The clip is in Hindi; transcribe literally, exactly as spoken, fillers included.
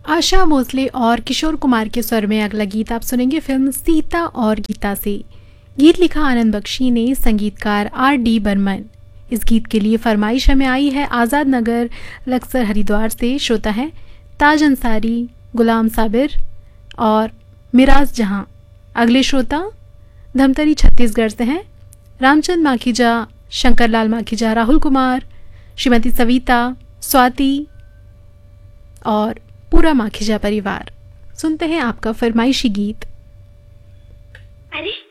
आशा भोसले और किशोर कुमार के स्वर में अगला गीत आप सुनेंगे फिल्म सीता और गीता से। गीत लिखा आनंद बख्शी ने, संगीतकार आर डी बर्मन। इस गीत के लिए फरमाइश हमें आई है आज़ाद नगर लक्सर हरिद्वार से। श्रोता है ताज अंसारी, गुलाम साबिर और मिराज जहां। अगले श्रोता धमतरी छत्तीसगढ़ से हैं रामचंद माखीजा, शंकरलाल माखीजा, राहुल कुमार, श्रीमती सविता, स्वाति और पूरा माखीजा परिवार। सुनते हैं आपका फरमाइशी गीत। अरे